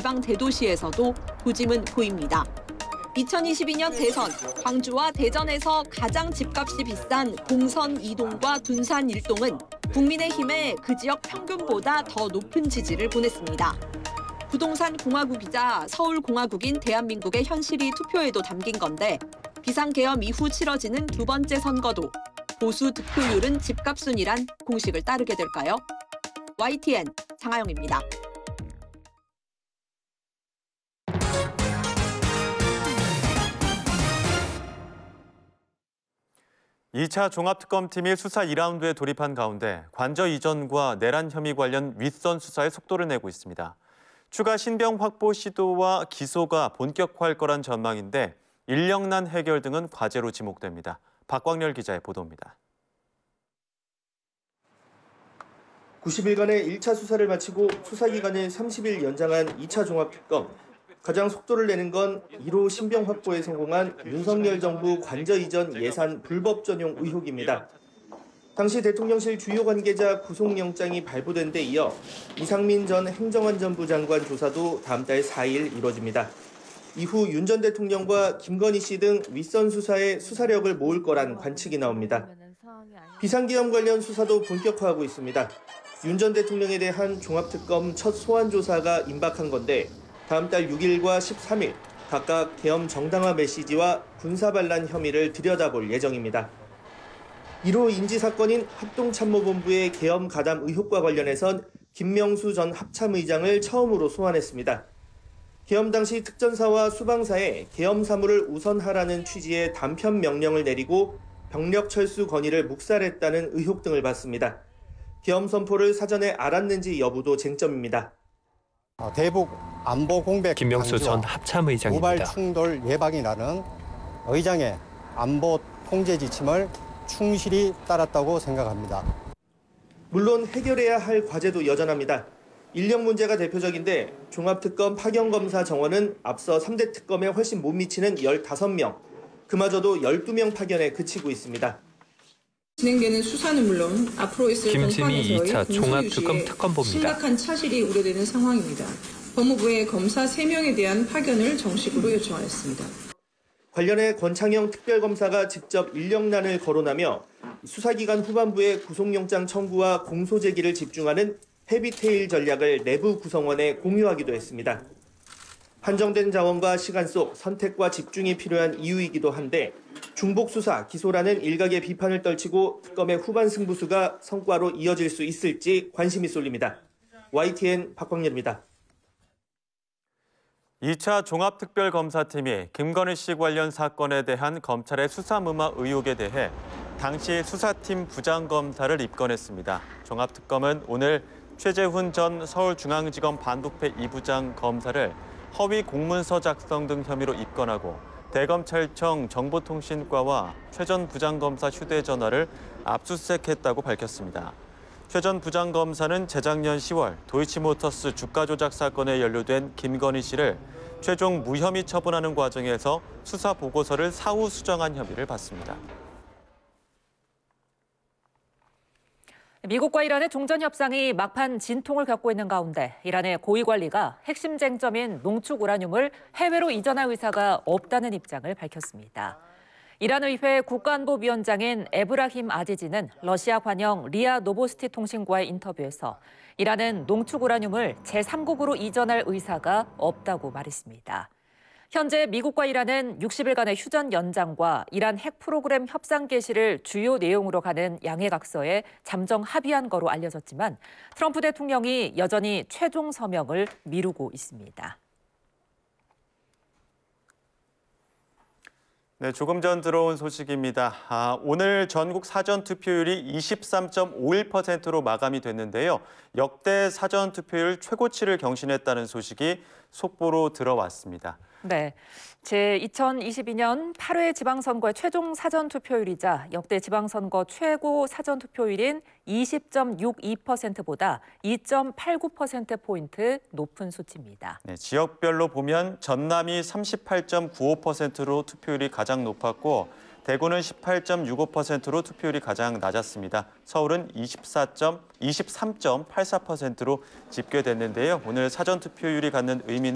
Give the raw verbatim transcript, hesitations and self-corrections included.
지방 대도시에서도 조짐은 보입니다. 이천이십이 년 대선, 광주와 대전에서 가장 집값이 비싼 공선 이동과 둔산 일동은 국민의힘에 그 지역 평균보다 더 높은 지지를 보냈습니다. 부동산 공화국이자 서울공화국인 대한민국의 현실이 투표에도 담긴 건데 비상계엄 이후 치러지는 두 번째 선거도 보수 득표율은 집값 순이란 공식을 따르게 될까요? 와이티엔 장하영입니다. 이 차 종합특검팀이 수사 이 라운드에 돌입한 가운데 관저 이전과 내란 혐의 관련 윗선 수사에 속도를 내고 있습니다. 추가 신병 확보 시도와 기소가 본격화할 거란 전망인데 인력난 해결 등은 과제로 지목됩니다. 박광렬 기자의 보도입니다. 구십 일간의 일 차 수사를 마치고 수사기간을 삼십 일 연장한 이 차 종합특검. 가장 속도를 내는 건 일 호 신병 확보에 성공한 윤석열 정부 관저 이전 예산 불법 전용 의혹입니다. 당시 대통령실 주요 관계자 구속영장이 발부된 데 이어 이상민 전 행정안전부 장관 조사도 다음 달 사 일 이뤄집니다. 이후 윤 전 대통령과 김건희 씨 등 윗선 수사에 수사력을 모을 거란 관측이 나옵니다. 비상계엄 관련 수사도 본격화하고 있습니다. 윤 전 대통령에 대한 종합특검 첫 소환 조사가 임박한 건데 다음 달 육 일과 십삼 일 각각 계엄 정당화 메시지와 군사반란 혐의를 들여다볼 예정입니다. 일 호 인지사건인 합동참모본부의 계엄 가담 의혹과 관련해선 김명수 전 합참의장을 처음으로 소환했습니다. 계엄 당시 특전사와 수방사에 계엄 사무를 우선하라는 취지의 단편 명령을 내리고 병력 철수 건의를 묵살했다는 의혹 등을 받습니다. 계엄 선포를 사전에 알았는지 여부도 쟁점입니다. 대북 안보 공백 김명수 전 합참의장입니다. 고발 충돌 예방이라는 의장의 안보 통제 지침을 충실히 따랐다고 생각합니다. 물론 해결해야 할 과제도 여전합니다. 인력 문제가 대표적인데 종합특검 파견검사 정원은 앞서 삼 대 특검에 훨씬 못 미치는 열다섯 명, 그마저도 열두 명 파견에 그치고 있습니다. 진행되는 수사는 물론 앞으로 있을 김치미 이 차 종합특검 특검보입니다. 심각한 차질이 우려되는 상황입니다. 법무부에 검사 세 명에 대한 파견을 정식으로 요청하였습니다. 관련해 권창형 특별검사가 직접 인력난을 거론하며 수사기간 후반부에 구속영장 청구와 공소 제기를 집중하는 헤비테일 전략을 내부 구성원에 공유하기도 했습니다. 한정된 자원과 시간 속 선택과 집중이 필요한 이유이기도 한데 중복 수사, 기소라는 일각의 비판을 떨치고 특검의 후반 승부수가 성과로 이어질 수 있을지 관심이 쏠립니다. 와이티엔 박광렬입니다. 이 차 종합특별검사팀이 김건희 씨 관련 사건에 대한 검찰의 수사무마 의혹에 대해 당시 수사팀 부장검사를 입건했습니다. 종합특검은 오늘 최재훈 전 서울중앙지검 반부패 이 부장 검사를 허위 공문서 작성 등 혐의로 입건하고 대검찰청 정보통신과와 최 전 부장검사 휴대전화를 압수수색했다고 밝혔습니다. 최 전 부장검사는 재작년 시월 도이치모터스 주가 조작 사건에 연루된 김건희 씨를 최종 무혐의 처분하는 과정에서 수사 보고서를 사후 수정한 혐의를 받습니다. 미국과 이란의 종전 협상이 막판 진통을 겪고 있는 가운데 이란의 고위 관리가 핵심 쟁점인 농축 우라늄을 해외로 이전할 의사가 없다는 입장을 밝혔습니다. 이란 의회 국가안보위원장인 에브라힘 아지지는 러시아 관영 리아 노보스티 통신과의 인터뷰에서 이란은 농축 우라늄을 제삼국으로 이전할 의사가 없다고 말했습니다. 현재 미국과 이란은 육십 일간의 휴전 연장과 이란 핵 프로그램 협상 개시를 주요 내용으로 가는 양해각서에 잠정 합의한 거로 알려졌지만 트럼프 대통령이 여전히 최종 서명을 미루고 있습니다. 네, 조금 전 들어온 소식입니다. 아, 오늘 전국 사전투표율이 이십삼 점 오일 퍼센트로 마감이 됐는데요. 역대 사전투표율 최고치를 경신했다는 소식이 속보로 들어왔습니다. 네, 제 이천이십이 년 팔 회 지방선거의 최종 사전투표율이자 역대 지방선거 최고 사전투표율인 이십 점 육이 퍼센트보다 이 점 팔구 퍼센트포인트 높은 수치입니다. 네, 지역별로 보면 전남이 삼십팔 점 구오 퍼센트로 투표율이 가장 높았고 대구는 십팔 점 육오 퍼센트로 투표율이 가장 낮았습니다. 서울은 이십삼 점 팔사 퍼센트로 집계됐는데요. 오늘 사전투표율이 갖는 의미는